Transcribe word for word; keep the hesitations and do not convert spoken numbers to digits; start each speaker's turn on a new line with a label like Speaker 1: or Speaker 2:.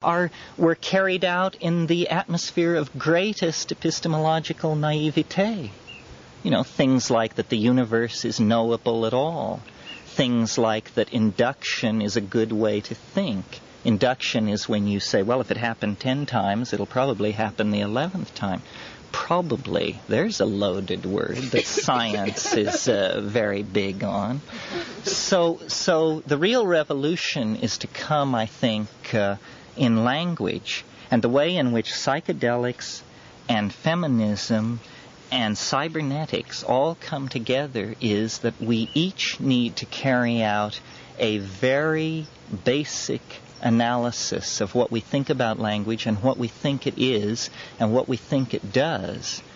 Speaker 1: are were carried out in the atmosphere of greatest epistemological naivete. You know, things like that the universe is knowable at all. Things like that induction is a good way to think. Induction is when you say, well, if it happened ten times, it'll probably happen the eleventh time. Probably. There's a loaded word that science is uh, very big on. So, so the real revolution is to come, I think, uh, in language, and the way in which psychedelics and feminism and cybernetics all come together is that we each need to carry out a very basic analysis of what we think about language and what we think it is and what we think it does,